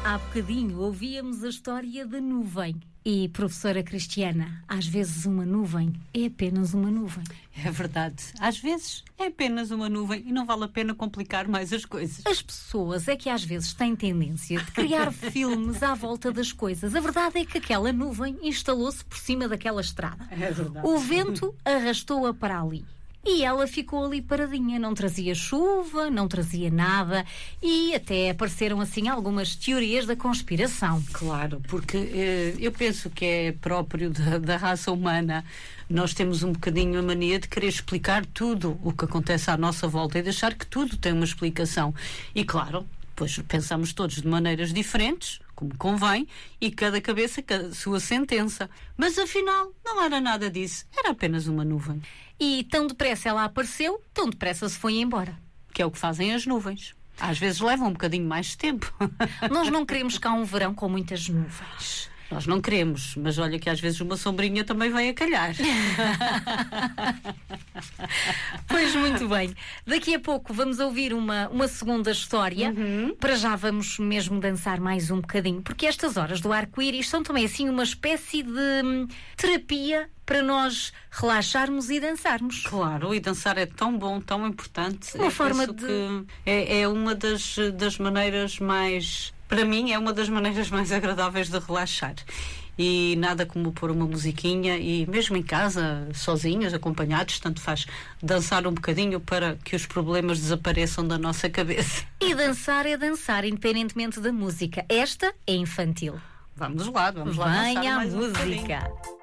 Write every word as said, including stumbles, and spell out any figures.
Há bocadinho ouvíamos a história da nuvem. E, professora Cristiana, às vezes uma nuvem é apenas uma nuvem. É verdade. Às vezes é apenas uma nuvem e não vale a pena complicar mais as coisas. As pessoas é que às vezes têm tendência de criar filmes à volta das coisas. A verdade é que aquela nuvem instalou-se por cima daquela estrada. É verdade. O vento arrastou-a para ali. E ela ficou ali paradinha, não trazia chuva, não trazia nada e até apareceram assim algumas teorias da conspiração. Claro, porque eh, eu penso que é próprio da, da raça humana. Nós temos um bocadinho a mania de querer explicar tudo o que acontece à nossa volta e de achar que tudo tem uma explicação. E claro, pois pensamos todos de maneiras diferentes, como convém, e cada cabeça, cada sua sentença. Mas afinal, não era nada disso, era apenas uma nuvem. E tão depressa ela apareceu, tão depressa se foi embora. Que é o que fazem as nuvens. Às vezes levam um bocadinho mais de tempo. Nós não queremos cá um verão com muitas nuvens. Nós não queremos, mas olha que às vezes uma sombrinha também vem a calhar. Pois muito bem. Daqui a pouco vamos ouvir uma, uma segunda história. Uhum. Para já vamos mesmo dançar mais um bocadinho, porque estas horas do arco-íris são também assim uma espécie de hum, terapia para nós relaxarmos e dançarmos. Claro, e dançar é tão bom, tão importante. Uma Eu forma penso de... que é, é uma das, das maneiras mais... Para mim é uma das maneiras mais agradáveis de relaxar. E nada como pôr uma musiquinha e mesmo em casa, sozinhos, acompanhados, tanto faz dançar um bocadinho para que os problemas desapareçam da nossa cabeça. E dançar é dançar, independentemente da música. Esta é infantil. Vamos lá, vamos lá dançar Venha a mais um música. bocadinho.